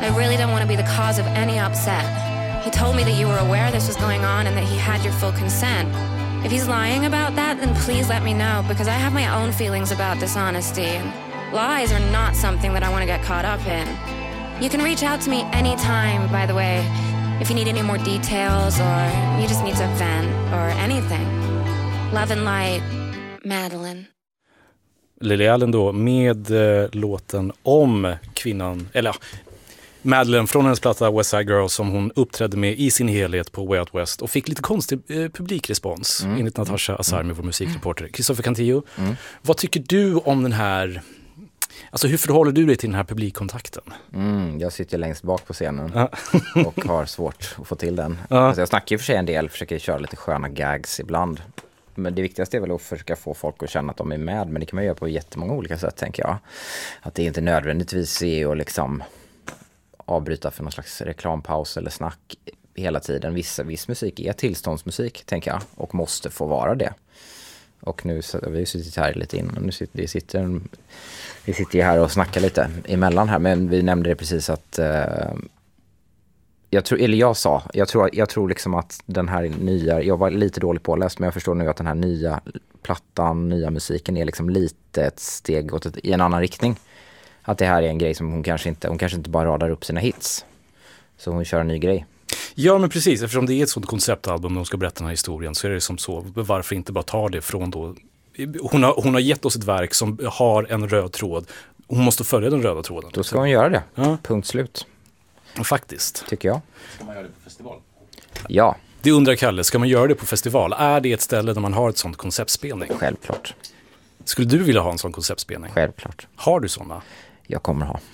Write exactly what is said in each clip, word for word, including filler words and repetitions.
I really don't want to be the cause of any upset. He told me that you were aware this was going on and that he had your full consent. If he's lying about that, then please let me know, because I have my own feelings about dishonesty. And lies are not something that I want to get caught up in. You can reach out to me anytime, by the way, if you need any more details or you just need to vent or anything. Love and light, Madeline. Lily Allen då med eh, låten om kvinnan, eller ja, Madeline från hennes platta West Side Girl som hon uppträdde med i sin helhet på Way Out West och fick lite konstig eh, publikrespons mm. enligt Natasha Asarmi, mm. vår musikreporter. Kristoffer Cantillo, mm. vad tycker du om den här, alltså hur förhåller du dig till den här publikkontakten? Mm, jag sitter längst bak på scenen ja. och har svårt att få till den. Ja. Alltså jag snackar ju för sig en del, försöker köra lite sköna gags ibland. Men det viktigaste är väl att försöka få folk att känna att de är med. Men det kan man göra på jättemånga olika sätt, tänker jag. Att det inte nödvändigtvis är att liksom avbryta för någon slags reklampaus eller snack hela tiden. Viss, viss musik är tillståndsmusik, tänker jag. Och måste få vara det. Och nu så, vi har ju suttit här lite innan. Nu sitter, vi, sitter, vi sitter ju här och snackar lite emellan här. Men vi nämnde det precis att... Eh, Jag tror, eller jag sa, jag tror, jag tror liksom att den här nya, jag var lite dålig påläst, men jag förstår nu att den här nya plattan, nya musiken är liksom lite ett steg åt ett, i en annan riktning. Att det här är en grej som hon kanske inte, hon kanske inte bara radar upp sina hits. Så hon kör en ny grej. Ja, men precis, eftersom det är ett sådant konceptalbum de ska berätta den här historien, så är det som så, varför inte bara ta det från då, hon har, hon har gett oss ett verk som har en röd tråd, hon måste följa den röda tråden. Då ska hon göra det, ja. Punkt slut. Faktiskt. Tycker jag. Ska man göra det på festival? Ja. Det undrar Kalle, ska man göra det på festival? Är det ett ställe där man har ett sånt konceptspelning? Självklart. Skulle du vilja ha en sån konceptspelning? Självklart. Har du såna? Jag kommer ha.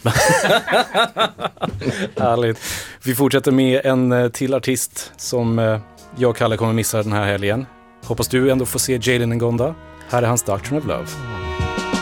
Härligt. Vi fortsätter med en till artist som jag och Kalle kommer missa den här helgen. Hoppas du ändå får se Jalen Ngonda. Här är hans Doctrine of Love.